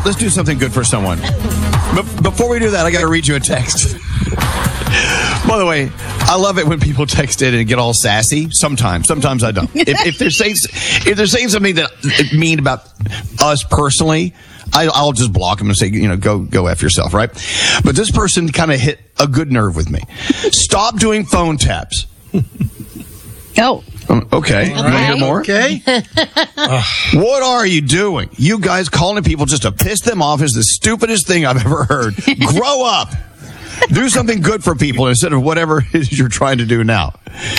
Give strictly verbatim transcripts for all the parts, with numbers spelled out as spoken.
let's do something good for someone. But before we do that, I got to read you a text. By the way, I love it when people text in and get all sassy. Sometimes, sometimes I don't. If, if they're saying if they're saying something that mean about us personally, I, I'll just block them and say, you know, go go F yourself, right? But this person kind of hit a good nerve with me. Stop doing phone taps. Oh. Um, okay. You want to hear more? Okay. What are you doing? You guys calling people just to piss them off is the stupidest thing I've ever heard. Grow up. Do something good for people instead of whatever it is you're trying to do now.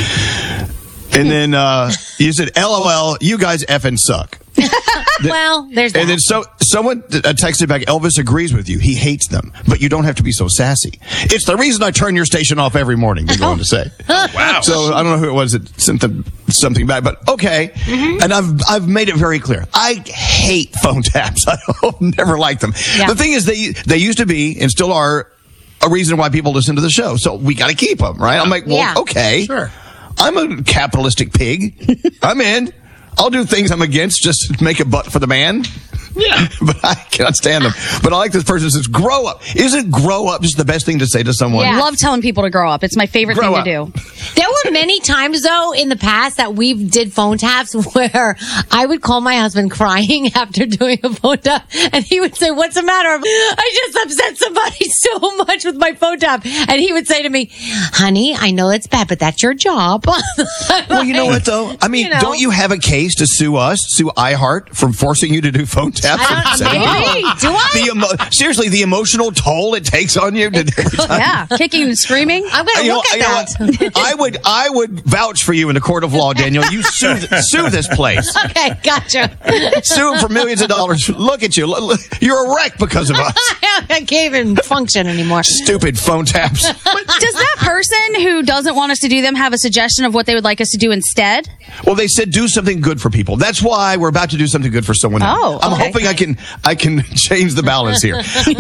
And then uh, you said, LOL, you guys effing suck. Well, there's that. And then so someone texted back, Elvis agrees with you. He hates them, but you don't have to be so sassy. It's the reason I turn your station off every morning, they're going to say. Wow. So I don't know who it was that sent them something back, but okay. Mm-hmm. And I've I've made it very clear. I hate phone taps. I've never liked them. Yeah. The thing is, they they used to be and still are a reason why people listen to the show. So we got to keep them, right? I'm like, well, yeah. okay. Sure. I'm a capitalistic pig. I'm in. I'll do things I'm against just to make a butt for the man. Yeah. But I cannot stand them. But I like this person who says, grow up. Isn't grow up just the best thing to say to someone? Yeah. I love telling people to grow up. It's my favorite Grow thing up. to do. There were many times, though, in the past that we did phone taps where I would call my husband crying after doing a phone tap, and he would say, what's the matter? I just upset somebody so much with my phone tap. And he would say to me, honey, I know it's bad, but that's your job. Well, you know what, though? I mean, You know. don't you have a case to sue us, sue iHeart, for forcing you to do phone taps? I don't- and setting maybe. people? Do I? The emo- seriously, the emotional toll it takes on you. To, Yeah. Kicking and screaming. I'm going to You know, look you know at what? that. I would, I would vouch for you in the court of law, Danielle. You sue, sue this place. Okay, gotcha. Sue them for millions of dollars. Look at you. Look- look, You're a wreck because of us. I can't even function anymore. Stupid phone taps. Does that person who doesn't want us to do them have a suggestion of what they would like us to do instead? Well, they said do something good for people. That's why we're about to do something good for someone else. Oh, I'm okay. hoping I can I can change the balance here.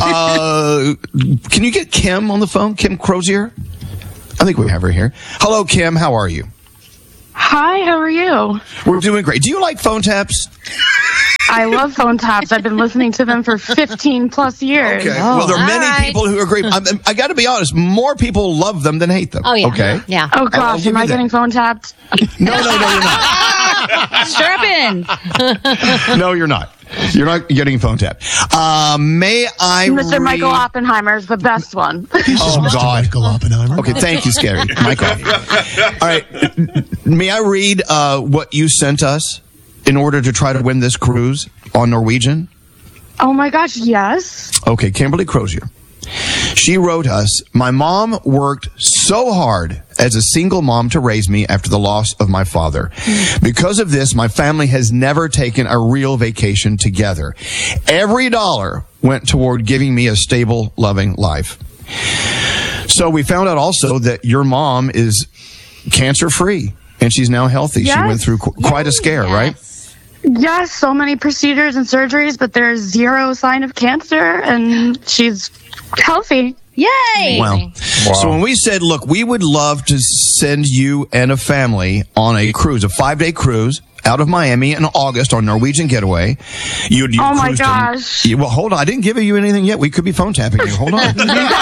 Uh, can you get Kim on the phone? Kim Crozier? I think we have her here. Hello, Kim. How are you? Hi, how are you? We're doing great. Do you like phone taps? I love phone taps. I've been listening to them for fifteen plus years. Okay. well, there are all many right. people who agree. I, I got to be honest. More people love them than hate them. Oh, yeah. Okay. Yeah. Oh I'll gosh, give am you I that. getting phone tapped? No, no, no, you're not. Strap in. No, you're not. You're not getting phone tapped. Uh, may I Mister read- Michael Oppenheimer is the best one. Oh, God. Michael Oppenheimer. Okay, thank you, Scary. Michael. All right. May I read uh, what you sent us in order to try to win this cruise on Norwegian? Oh my gosh, yes. Okay, Kimberly Crozier. She wrote us, my mom worked so hard as a single mom to raise me after the loss of my father. Because of this, my family has never taken a real vacation together. Every dollar went toward giving me a stable, loving life. So we found out also that your mom is cancer-free and she's now healthy. Yes. She went through qu- quite a scare, right? Yes, so many procedures and surgeries, but there's zero sign of cancer, and she's healthy. Yay! Wow. So when we said, look, we would love to send you and a family on a cruise, a five-day cruise out of Miami in August on Norwegian Getaway. You'd, you'd Oh, my cruise to- gosh. Yeah, well, hold on. I didn't give you anything yet. We could be phone tapping you. Hold on.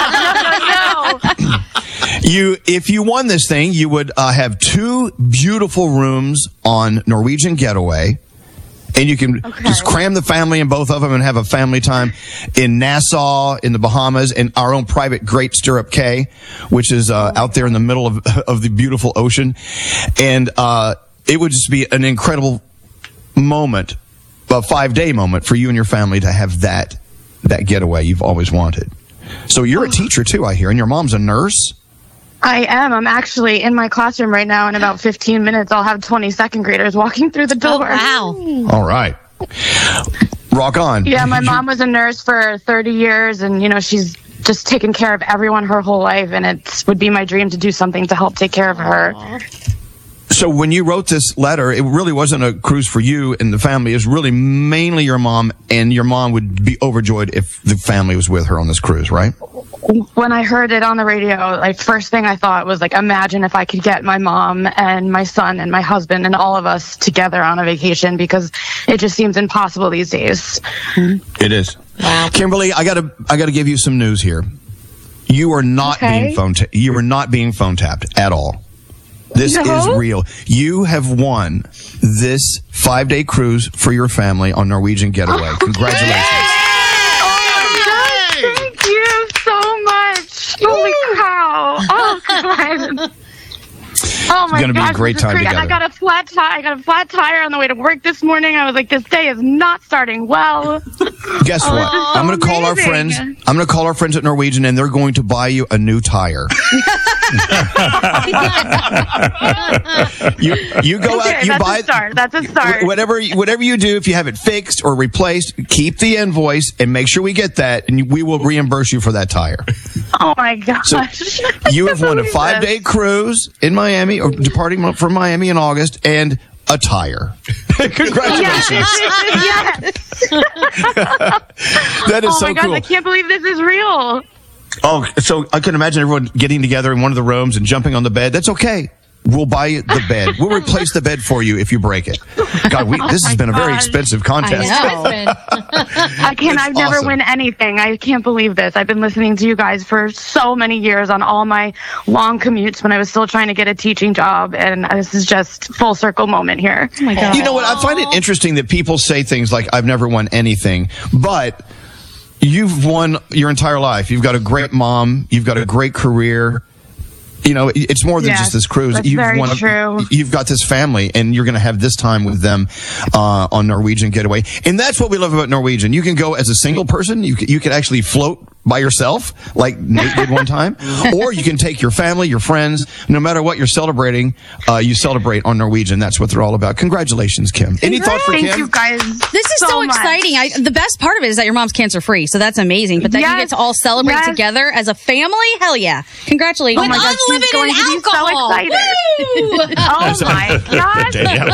No. You, if you won this thing, you would uh, have two beautiful rooms on Norwegian Getaway. And you can Okay. just cram the family in both of them and have a family time in Nassau, in the Bahamas, and our own private Great Stirrup Cay, which is uh, out there in the middle of, of the beautiful ocean. And uh, it would just be an incredible moment, a five-day moment for you and your family to have that that getaway you've always wanted. So you're a teacher, too, I hear, and your mom's a nurse? I am. I'm actually in my classroom right now. In about fifteen minutes, I'll have twenty second graders walking through the door. Oh, wow. All right. Rock on. Yeah, my mom was a nurse for thirty years, and, you know, she's just taken care of everyone her whole life, and it would be my dream to do something to help take care of her. So when you wrote this letter, it really wasn't a cruise for you and the family. It was really mainly your mom, and your mom would be overjoyed if the family was with her on this cruise, right? When I heard it on the radio, like first thing I thought was like, imagine if I could get my mom and my son and my husband and all of us together on a vacation, because it just seems impossible these days. It is. Wow. Kimberly, I gotta, I gotta give you some news here. You are not Okay. being phone, ta- you are not being phone tapped at all. This No? is real. You have won this five-day cruise for your family on Norwegian Getaway. Congratulations. Thank you so much. Holy cow. Oh, God. Oh my gonna be a gosh, great this is time great. And I together. got a flat tire. I got a flat tire on the way to work this morning. I was like, this day is not starting well. Guess Oh, what? this is so I'm going to call our amazing. friends. I'm going to call our friends at Norwegian, and they're going to buy you a new tire. you you go Okay, out, you that's buy a start. That's a start. wh- whatever whatever you do. If you have it fixed or replaced, keep the invoice and make sure we get that, and we will reimburse you for that tire. Oh my gosh. So you have won a five day cruise in Miami, or departing from Miami in August, and a tire. Congratulations! Yes. That is Oh so my gosh, cool. I can't believe this is real. Oh, so I can imagine everyone getting together in one of the rooms and jumping on the bed. That's okay. We'll buy you the bed. We'll replace the bed for you if you break it. God, we, this has been a very gosh. expensive contest. I can't. That's I've never awesome. win anything. I can't believe this. I've been listening to you guys for so many years on all my long commutes when I was still trying to get a teaching job, and this is just full circle moment here. Oh my God. You know what? I find it interesting that people say things like, I've never won anything, but you've won your entire life. You've got a great mom. You've got a great career. You know, it's more than Yes, just this cruise. that's You've very won a- true. You've got this family, and you're going to have this time with them uh, on Norwegian Getaway. And that's what we love about Norwegian. You can go as a single person. You can, you can actually float by yourself, like Nate did one time, or you can take your family, your friends. No matter what you're celebrating, uh, you celebrate on Norwegian. That's what they're all about. Congratulations, Kim. Any thoughts for Thank Kim? you guys. This is so, much. exciting. I, the best part of it is that your mom's cancer free, so that's amazing. But that you Yes. get to all celebrate Yes. together as a family, hell yeah! Congratulations! Oh my God, she's Unlimited going to be so alcohol. excited. Oh my gosh.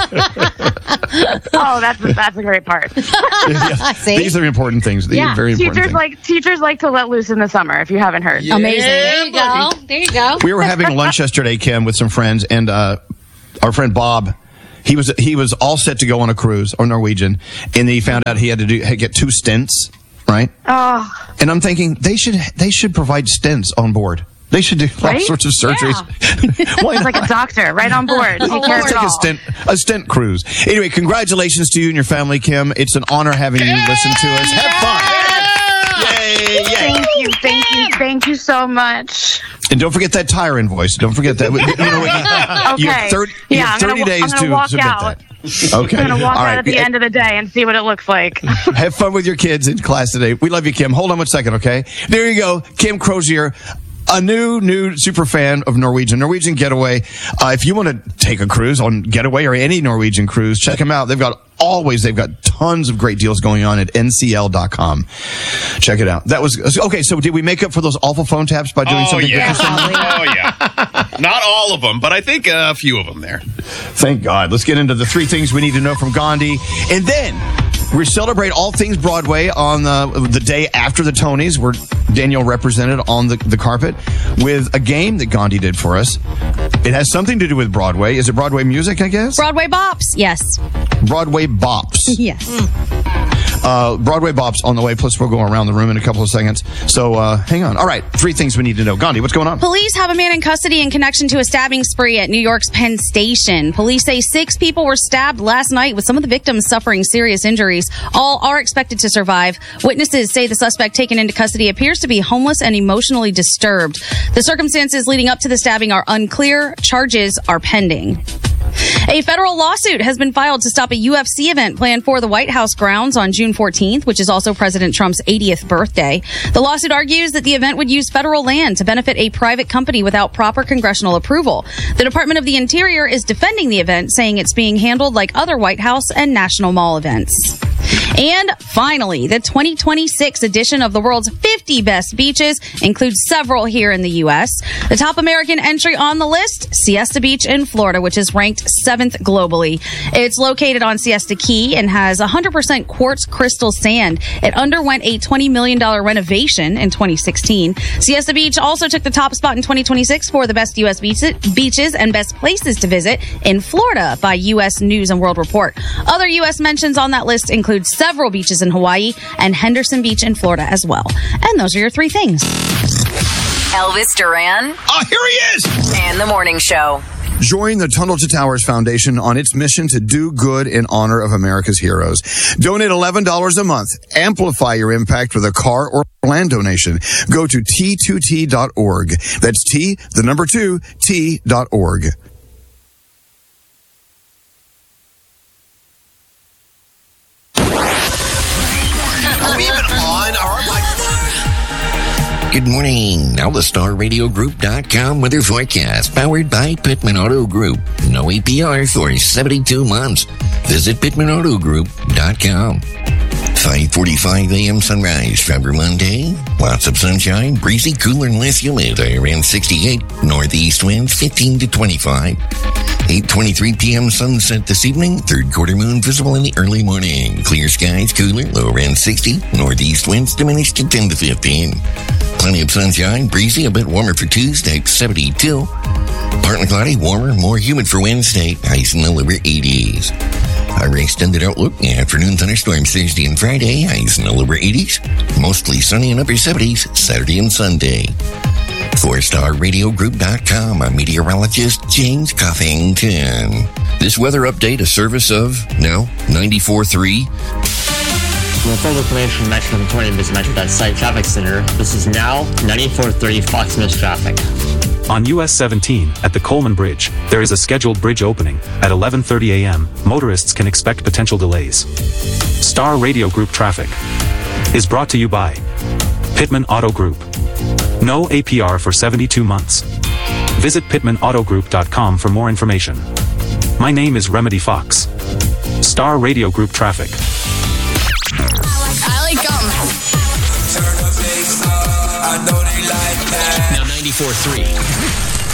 Damn. Oh, that's that's a great part. Yeah. See? These are important things. These Yeah. are very important Teachers things. like teachers like to let loose in the summer. If you haven't heard. Amazing. There you go. There you go. We were having lunch yesterday, Kim, with some friends, and uh, our friend Bob, he was he was all set to go on a cruise on Norwegian, and then he found out he had to do had to get two stents, right? Oh, And I'm thinking they should they should provide stents on board. They should do all Right? sorts of surgeries. Why it's not? like a doctor right on board. Take care of Let's it take a all. stent, a stent cruise. Anyway, congratulations to you and your family, Kim. It's an honor having you listen to us. Have fun. Yay, yay. Thank you, thank you, thank you so much. And don't forget that tire invoice. Don't forget that. You know what? You, you have Okay. thirty, you Yeah, have I'm gonna thirty wa- days I'm gonna to walk submit out. that. Okay. I'm gonna walk All out right. at the end of the day and see what it looks like. Have fun with your kids in class today. We love you, Kim. Hold on one second, okay? There you go. Kim Crozier, a new, new super fan of Norwegian. Norwegian Getaway. Uh, if you want to take a cruise on Getaway or any Norwegian cruise, check them out. They've got always, they've got tons of great deals going on at N C L dot com. Check it out. That was, okay, so did we make up for those awful phone taps by doing Oh something yeah. good? Oh yeah. Not all of them, but I think a few of them there. Thank God. Let's get into the three things we need to know from Gandhi. And then we celebrate all things Broadway on the, the day after the Tonys, where Danielle represented on the, the carpet with a game that Gandhi did for us. It has something to do with Broadway. Is it Broadway music, I guess? Broadway bops, yes, Broadway bops. yes. Uh, Broadway bops on the way, plus we'll go around the room in a couple of seconds. So uh, hang on. All right, three things we need to know. Gandhi, what's going on? Police have a man in custody in connection to a stabbing spree at New York's Penn Station. Police say six people were stabbed last night, with some of the victims suffering serious injuries. All are expected to survive. Witnesses say the suspect taken into custody appears to be homeless and emotionally disturbed. The circumstances leading up to the stabbing are unclear. Charges are pending. A federal lawsuit has been filed to stop a U F C event planned for the White House grounds on June fourteenth, which is also President Trump's eightieth birthday. The lawsuit argues that the event would use federal land to benefit a private company without proper congressional approval. The Department of the Interior is defending the event, saying it's being handled like other White House and National Mall events. And finally, the twenty twenty-six edition of the world's fifty best beaches includes several here in the U S. The top American entry on the list, Siesta Beach in Florida, which is ranked seventh globally. It's located on Siesta Key and has one hundred percent quartz crystal sand. It underwent a twenty million dollars renovation in twenty sixteen. Siesta Beach also took the top spot in twenty twenty-six for the best U S beaches and best places to visit in Florida by U S News and World Report. Other U S mentions on that list include several beaches in Hawaii and Henderson Beach in Florida as well. And those are your three things. Elvis Duran. Oh, here he is! And the Morning Show. Join the Tunnel to Towers Foundation on its mission to do good in honor of America's heroes. Donate eleven dollars a month. Amplify your impact with a car or land donation. Go to T two T dot org. That's T, the number two, T dot org. Are we even on? Are we? Good morning. Now the Star Radio Group dot com weather forecast, powered by Pittman Auto Group. No A P R for seventy-two months. Visit Pittman Auto Group dot com. five forty-five a.m. sunrise, Traver Monday. Lots of sunshine, breezy, cooler and less humid. Around sixty-eight. Northeast winds fifteen to twenty-five. eight twenty-three p.m. sunset this evening. Third quarter moon visible in the early morning. Clear skies, cooler, low around sixty. Northeast winds diminished to ten to fifteen. Plenty of sunshine, breezy, a bit warmer for Tuesday, seventy-two. Partly cloudy, warmer, more humid for Wednesday, highs in the lower eighties. Our extended outlook, afternoon thunderstorms Thursday and Friday, highs in the lower eighties. Mostly sunny and upper seventies, Saturday and Sunday. For Star Radio Group dot com, I'm meteorologist James Coffington. This weather update, a service of, now, ninety-four point three. For full information, Metro twenty, visit Metro dot site traffic center. This is now ninety-four point three Fox News traffic. On U S seventeen, at the Coleman Bridge, there is a scheduled bridge opening. At eleven thirty a.m., motorists can expect potential delays. Star Radio Group traffic is brought to you by Pittman Auto Group. No A P R for seventy-two months. Visit Pittman Auto Group dot com for more information. My name is Remedy Fox. Star Radio Group traffic. I like gum. Turn the bass up. I know they like that. Now ninety-four point three.